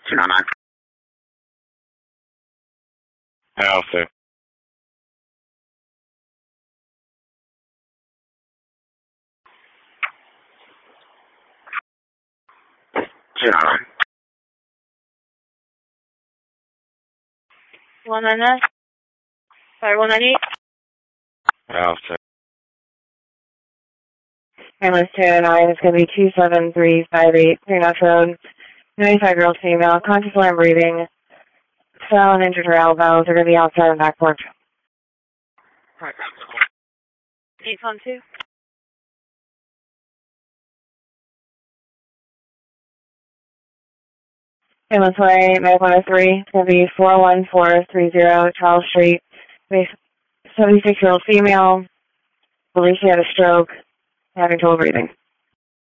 299. Alpha. 299. 199. Sorry, 198. Alpha. Ambulance 209 is going to be 27358 Greenhouse Road. 95-year-old female, conscious and breathing. Fell and injured her elbows. They're going to be outside on back porch. 812. Ambulance 188, Medic 103. It's going to be 41430 Charles Street. 76-year-old female. Believe she had a stroke. Having trouble breathing.